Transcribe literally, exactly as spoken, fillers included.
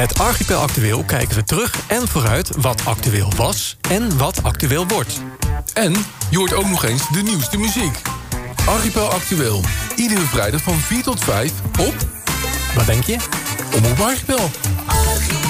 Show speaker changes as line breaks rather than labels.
Met Archipel Actueel kijken we terug en vooruit wat actueel was en wat actueel wordt.
En je hoort ook nog eens de nieuwste muziek. Archipel Actueel. Iedere vrijdag van vier tot vijf op...
Wat denk je?
Omroep Archipel.